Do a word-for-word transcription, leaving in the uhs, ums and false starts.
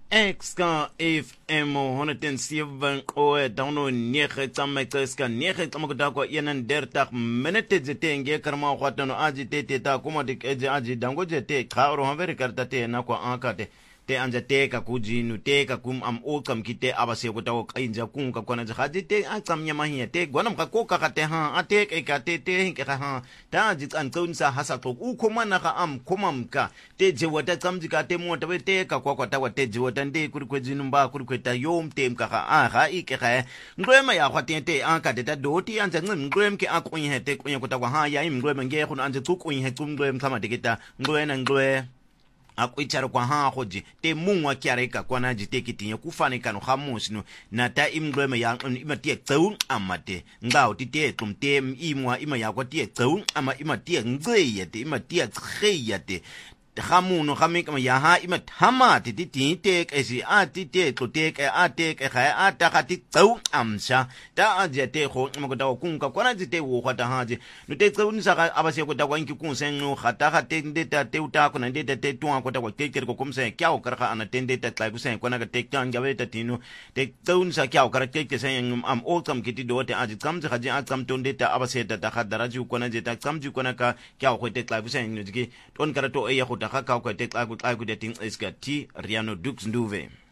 Exka F M honderd en zeven oe dano nege tsamme tseska nege tsamme kudakwa eenendertig minute zete nge karma kwatano aji te te ta kuma dik eje aji dango jete khaoro hanveri karta te na kwa ankate te anja te ka kujinu te ka kum am o kam kite abase ko tawo kainja kun ka kona jaji te a tsam nyama hiya te gwanam ka ko ka te ha ate ke ka te te ke ha ta ji tsan tsun sa hasa to u kuma na ka am kumam ka te je wata tsam ji ka te mo ta te ka kwa kwa ta wa te je wata nde kuri kwejinu ba kuri kweta yom tem ka ha a ha i ke ha ngwema ya kwa te te an ka te ta do ti anja ngim ngwem ke a ko yin te ko yin ko ta wa ha ya im ngwem nge ko anja ku ko yin kum ngwem kama te kita ngwena ngwe akwichara kwa ha hoji te mungwa kyareka kwa naji te kitinye kufane kanu hamusinu na ta imglweme ya ima tie tsaun amate ngao ti te tum te imwa ima ya kwa tie tsaun ama ima tie ngweye te ima tie tkheye te hamuno hamika ya ha ima thama ti ti te ke si a ti te to te ke a te ke ha a ta ka ti tsaun amsha ta aje te ho ima ko ta kunka kwa naji te wo khata haje no te tsaun sa abase ko ta kwa nki kun sen no khata ha te nde ta te uta ko na nde te tuwa ko ta kwa te ke ko kumse kya o kara ana te nde ta tla ku sen ko na ka te kan ga ta tino te tsaun sa kya o kara te ke sen am o kam kiti do te aje kam ja je a kam to nde ta abase ta ta khadara ju ko na je ta kam ju ko na ka kya o ko te tla ku sen no ji ton kara to e ya ko ta ka ka ko te tla ku tla ku de ting iska ti Riano Dux Nduve.